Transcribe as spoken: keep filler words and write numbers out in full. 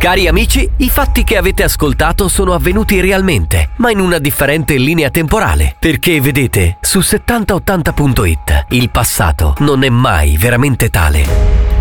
Cari amici, i fatti che avete ascoltato sono avvenuti realmente, ma in una differente linea temporale. Perché vedete, su settanta ottanta punto it il passato non è mai veramente tale.